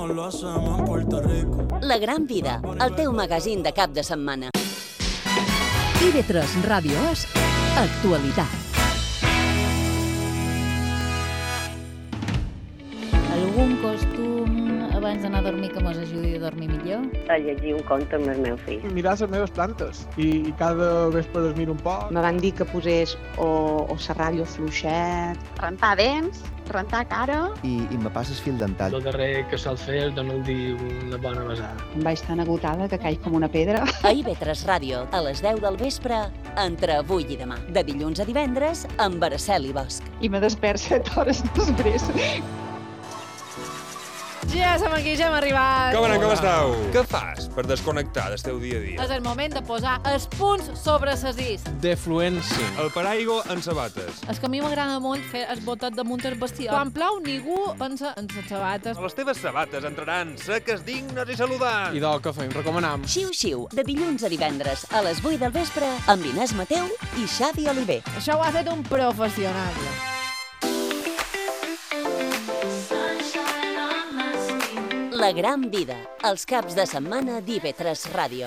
lo hacemos en Puerto Rico. La Gran Vida, el teu magazín de cap de setmana. TV3 Ràdio és Actualitat. Algun costum abans d'anar a dormir que mos ajudi a dormir millor? A llegir un conte amb el meu fill. Mirar les meves plantes i cada vespre les miro un poc. Me van dir que posés o serrallo fluixet, rentar dents, rentar cara. I me passes fil dental. El darrer que sol fer és donar-li una bona besada. Em vaig tan agotada que caic com una pedra. A IB3 Ràdio, a les 10 del vespre, entre avui i demà. De dilluns a divendres, amb Araceli Bosch. I me despert 7 hores després. Ja som aquí, ja hem arribat. Com esteu? Què fas per desconnectar del teu dia a dia? És el moment de posar els punts sobre les is. Defluència. El paraigua en sabates. És que a mi m'agrada molt fer el botet damunt el vestidor. Quan plou, ningú pensa en les sabates. Les teves sabates entraran seques, dignes i saludants. I del que fem, recomanam. Xiu-xiu, de dilluns a divendres, a les 8 del vespre, amb Inés Mateu i Xavi Oliver. Això ho ha fet un professional. La Gran Vida, els caps de setmana d'IB3 Ràdio.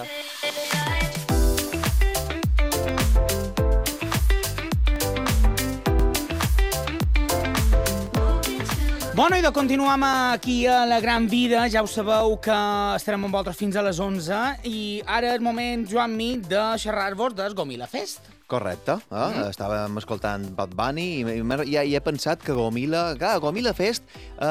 Bueno, i de continuem aquí a La Gran Vida. Ja ho sabeu que estarem amb vosaltres fins a les 11 i ara és moment, Joan-mi, de xerrar-vos del Gomila Fest. Correcte. Estàvem escoltant Bad Bunny i ja he pensat que Gomila Fest,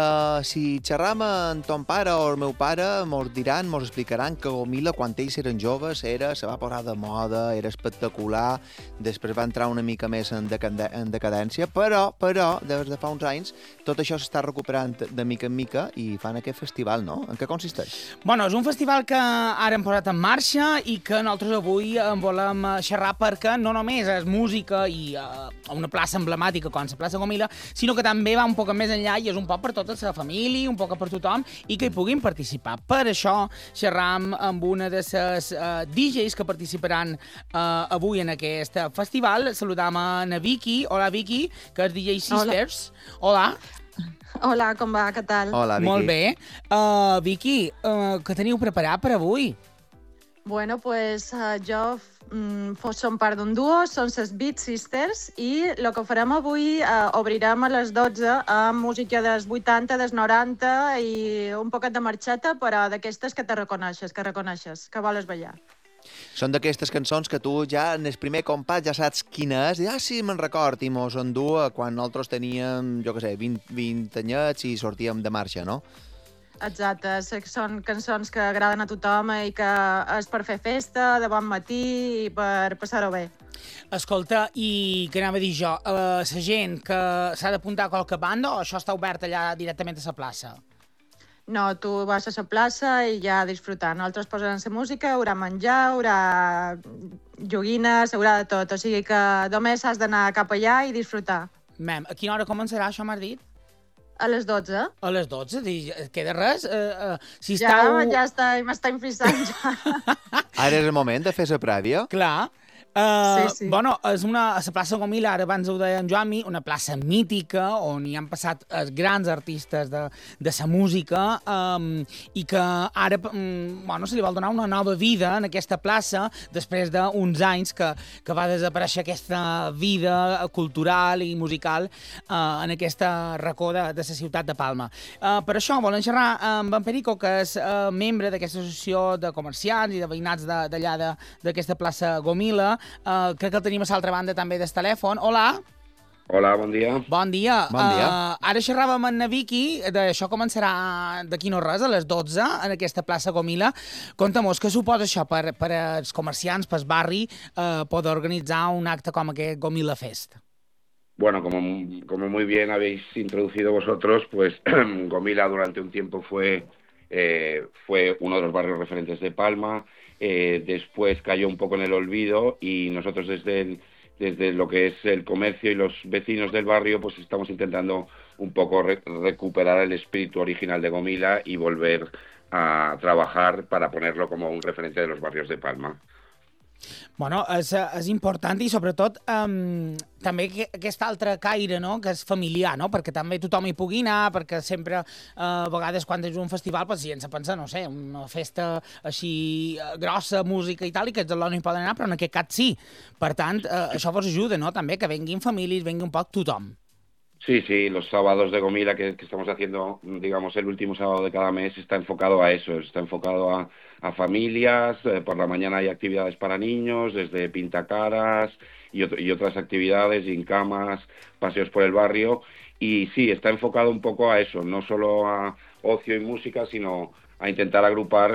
si xerram amb ton pare o el meu pare, mos explicaran que Gomila, quan ells eren joves, se va posar de moda, era espectacular, després va entrar una mica més en decadència, però des de fa uns anys, tot això s'està recuperant de mica en mica i fan aquest festival, no? En què consisteix? Bueno, és un festival que ara hem posat en marxa i que nosaltres avui en volem xerrar perquè no només és música i una plaça emblemàtica com la plaça Gomila, sinó que també va un poc més enllà i és un poc per tota la família, un poc per tothom i que hi puguin participar. Per això xerram amb una de les DJs que participaran avui en aquest festival. Saludam a na Vicky. Hola, Vicky, que és DJ Sisters. Hola. Hola, com va? Què tal? Hola, Vicky. Molt bé. Vicky, què teniu preparat per avui? Bueno, pues jo som part d'un duo, són les Beat Sisters, i el que farem avui obrirem a les 12 amb música dels 80, dels 90 i un poquet de marxeta, però d'aquestes que te reconeixes, que voles ballar. Són d'aquestes cançons que tu ja en el primer compàs ja saps quina és, i sí, me'n record, i mos endú quan nosaltres teníem, jo què sé, 20 anyets i sortíem de marxa, no? Exacte, són cançons que agraden a tothom i que és per fer festa, de bon matí i per passar-ho bé. Escolta, i què anava a dir jo? La gent que s'ha d'apuntar a qualque banda o això està obert allà directament a la plaça? No, tu vas a la plaça i ja disfrutant. Nosaltres posarem la música, hi haurà menjar, hi haurà joguines, hi haurà de tot. O sigui que només has d'anar cap allà i disfrutar. Mem, a quina hora començarà, això m'has dit? A les 12. A les 12? Queda res? Si ja, estàu... ja està, m'està infissant ja. Ara és el moment de fer la prèvia? Clar. Sí. Bueno, és la plaça Gomila, ara abans ho deia en Joan-mi, una plaça mítica on hi han passat els grans artistes de la música i que ara se li vol donar una nova vida en aquesta plaça després d'uns anys que va desaparèixer aquesta vida cultural i musical en aquesta racó de la ciutat de Palma. Per això volem xerrar amb en Perico, que és membre d'aquesta associació de comerciants i de veïnats d'allà d'aquesta plaça Gomila. Crec que el tenim a l'altra banda també del telèfon. Hola. Hola, bon dia. Bon dia. Ara xerràvem amb na Vicky, això començarà d'aquí no res, a les 12, en aquesta plaça Gomila. Conta'm-nos, què suposa això per als comerciants, pel barri, poder organitzar un acte com aquest Gomila Fest? Bueno, como muy bien habéis introducido vosotros, pues Gomila durante un tiempo fue uno de los barrios referentes de Palma. Después cayó un poco en el olvido y nosotros desde lo que es el comercio y los vecinos del barrio pues estamos intentando un poco recuperar el espíritu original de Gomila y volver a trabajar para ponerlo como un referente de los barrios de Palma. Bueno, és important i sobretot també aquest altre caire, no?, que és familiar, no?, perquè també tothom hi pugui anar, perquè sempre, a vegades, quan és un festival, pues, si ens pensa, no sé, una festa així grossa, música i tal, i que els no hi poden anar, però en aquest cas sí. Per tant, això vos ajuda, no?, també, que venguin famílies, vengui un poc tothom. Sí, los sábados de Gomila que estamos haciendo, digamos, el último sábado de cada mes, está enfocado a eso, está enfocado a familias, por la mañana hay actividades para niños, desde pintacaras y otras actividades, gincamas, paseos por el barrio, y sí, está enfocado un poco a eso, no solo a ocio y música, sino a intentar agrupar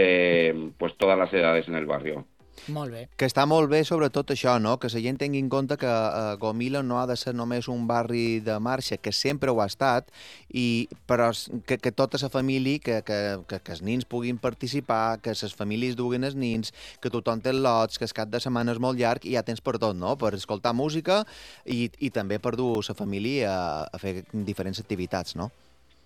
pues todas las edades en el barrio. Molt bé. Que està molt bé, sobretot això, no?, que la gent tingui en compte que Gomila no ha de ser només un barri de marxa, que sempre ho ha estat, però que tota la família, que els nins puguin participar, que les famílies duguin els nins, que tothom té lots, que el cap de setmana és molt llarg i hi ha temps per tot, no?, per escoltar música i també per dur la família a fer diferents activitats, no?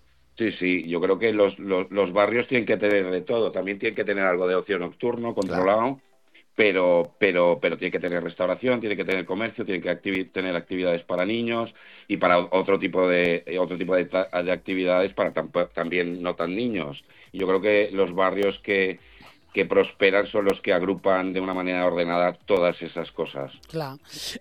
Sí, yo creo que los barrios tienen que tener de todo, también tienen que tener algo de ocio nocturno controlado. Claro. Pero tiene que tener restauración, tiene que tener comercio, tiene que tener actividades para niños y para otro tipo de actividades para también no tan niños. Y yo creo que los barrios que prosperan són els que agrupen d'una manera ordenada totes aquestes coses. Clar.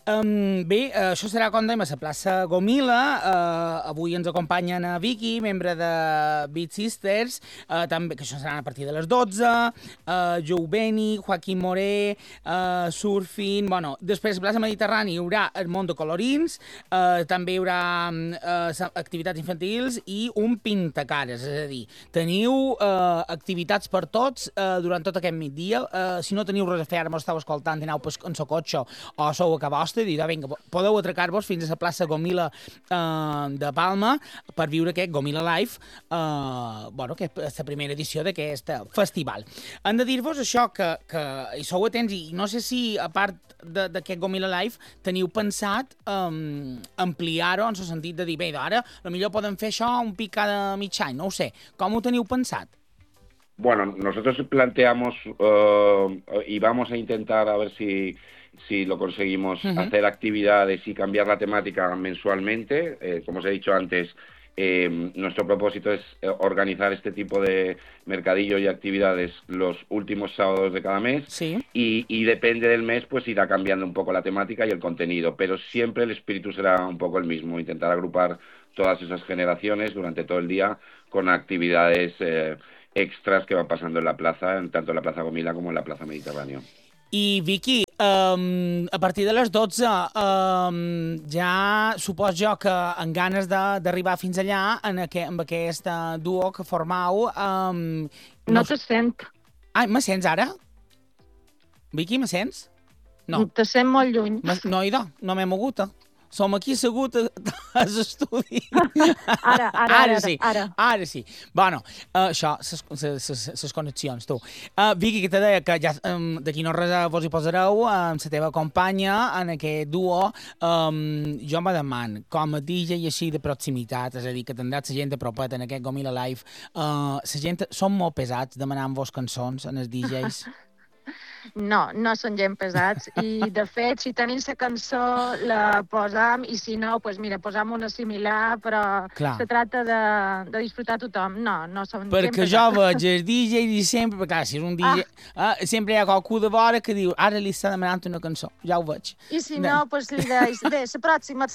Bé, això serà, com dèiem, a la plaça Gomila. Avui ens acompanyen a Vicky, membre de Beat Sisters, també, que això serà a partir de les 12, Joe Benny, Joaquín Moré, Surfing... Bueno, després a la plaça Mediterrani hi haurà el món de colorins, també hi haurà activitats infantils i un pintacares, és a dir, teniu activitats per tots durant tot aquest migdia. Si no teniu res a fer, ara m'esteu escoltant, aneu en el cotxe o sou a casa vostra i direu, vinga, podeu atracar-vos fins a la plaça Gomila de Palma per viure aquest Gomila Live, que és la primera edició d'aquest festival. Hem de dir-vos això, que hi sou atents i no sé si, a part d'aquest Gomila Live, teniu pensat ampliar-ho en el sentit de dir, bé, ara potser podem fer això un pic cada mig any, no ho sé. Com ho teniu pensat? Bueno, nosotros planteamos y vamos a intentar a ver si lo conseguimos hacer actividades y cambiar la temática mensualmente. Como os he dicho antes, nuestro propósito es organizar este tipo de mercadillo y actividades los últimos sábados de cada mes. Sí. Y depende del mes, pues irá cambiando un poco la temática y el contenido, pero siempre el espíritu será un poco el mismo, intentar agrupar todas esas generaciones durante todo el día con actividades extras que van pasando en la plaza, tanto en la plaza Gomila como en la plaza Mediterráneo. I, Vicky, a partir de les 12 ja supos jo que amb ganes d'arribar fins allà amb aquest duo que formau... No te sent. Ah, me sents ara? Vicky, me sents? No. Te sent molt lluny. No, idò, no m'he mogut. Som aquí assegut a l'estudi. Ara sí. Bueno, això, les connexions, tu. Vicky, que te deia que ja d'aquí no res vos hi posareu amb la teva companya en aquest duo. Jo me deman, com a DJ així de proximitat, és a dir, que tindràs la gent de propet en aquest Gomila Live, la gent són molt pesats demanant-vos cançons en els DJs? No són gent pesats i, de fet, si tenim la cançó la posam i si no, doncs mira, posam una similar, però se tracta de disfrutar tothom. No són gent pesats. Perquè jo veig el DJ i sempre, perquè clar, si és un DJ, sempre hi ha qualcú de vora que diu, ara li està demanant una cançó, ja ho veig. I si no, doncs li deis, bé, la pròxima.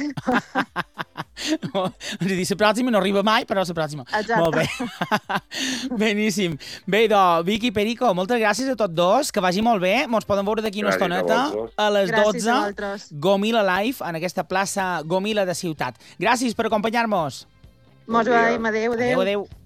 És a dir, la pròxima no arriba mai, però la pròxima. Exacte. Molt bé. Beníssim. Bé, doncs, Vicky, Perico, moltes gràcies a tots dos, que vagi molt bé. Ens podem veure d'aquí una estoneta a les 12, Gomila Live, en aquesta plaça Gomila de Ciutat. Gràcies per acompanyar-nos. Molt bé, adéu. Adéu.